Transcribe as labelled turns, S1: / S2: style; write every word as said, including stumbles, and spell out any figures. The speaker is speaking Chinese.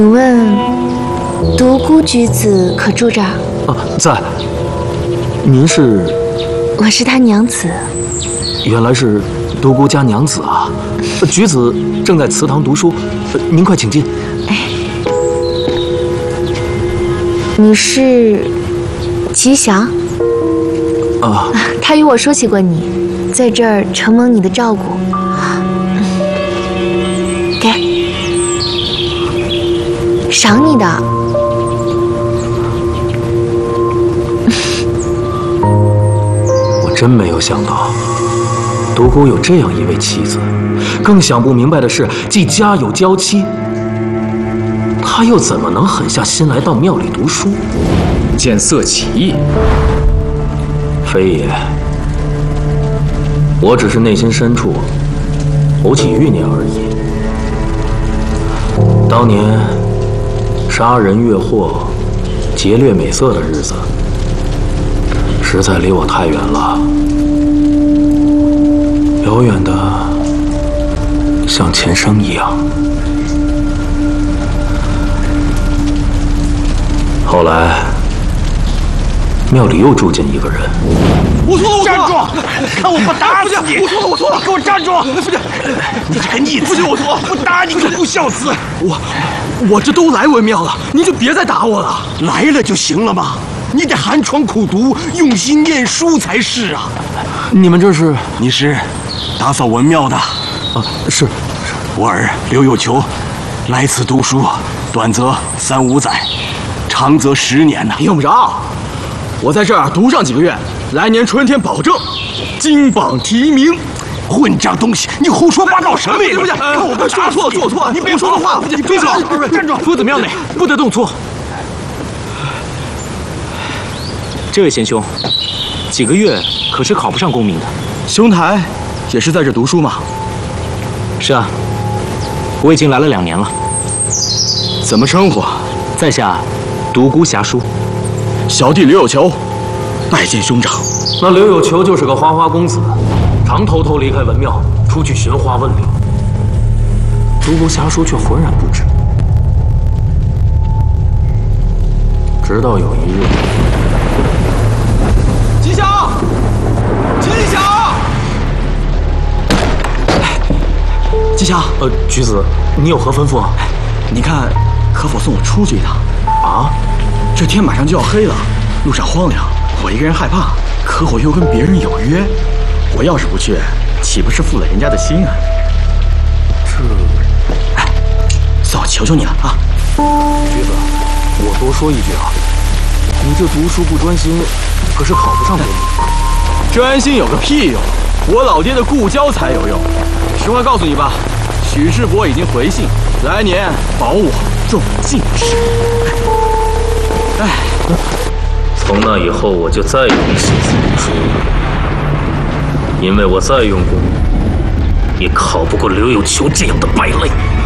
S1: 请问独孤举子可住这儿？
S2: 啊，在。您是？
S1: 我是他娘子。
S2: 原来是独孤家娘子啊！举子正在祠堂读书，您快请进。
S1: 哎，你是吉祥？
S2: 啊，
S1: 他与我说起过你，在这儿承蒙你的照顾。给，赏你的。
S2: 我真没有想到，独孤有这样一位妻子。更想不明白的是，既家有娇妻，他又怎么能狠下心来到庙里读书？
S3: 见色起意。
S2: 非也，我只是内心深处偶起欲念而已。当年杀人越货、劫掠美色的日子，实在离我太远了，遥远的像前生一样。后来，庙里又住进一个人。
S4: 我错了，我错了！站住！看我不打死你！我错了，我错了！给我站住！不是，你这个逆子！不是我错，不打你个不孝子！我，我这都来文庙了，你就别再打我了。来了就行了嘛，你得寒窗苦读，用心念书才是啊。
S2: 你们这是？
S4: 你是打扫文庙的？
S2: 啊，是。
S4: 我儿刘有求，来此读书，短则三五载，长则十年呢。
S5: 用不着，我在这儿读上几个月，来年春天保证金榜题名。
S4: 混账东西，你胡说八道什么？
S5: 不是不是，看我不说错做错，你别说的话，你闭嘴！不是站住！
S2: 夫子庙内不得动粗。
S3: 这位贤兄，几个月可是考不上功名的。
S5: 兄台也是在这读书吗？
S3: 是啊，我已经来了两年了。
S5: 怎么称呼？
S3: 在下独孤侠书。
S5: 小弟刘有求，拜见兄长。
S2: 那刘有求就是个花花公子，常偷偷离开文庙，出去寻花问柳。独孤侠书却浑然不知。直到有一日，
S5: 吉祥，吉祥，吉祥。
S2: 呃，举子，你有何吩咐？
S5: 你看，可否送我出去一趟？
S2: 啊？
S5: 这天马上就要黑了，路上荒凉，我一个人害怕。可我又跟别人有约，我要是不去，岂不是负了人家的心啊？
S2: 这……
S5: 哎，算我求求你了啊！
S2: 橘子，我多说一句啊，你这读书不专心，可是考不上功名。
S5: 专心有个屁用！我老爹的故交才有用。实话告诉你吧，许世伯已经回信，来年保我中进士。哎，
S2: 从那以后，我就再也没心思读书了，因为我再用功，也考不过刘有求这样的败类。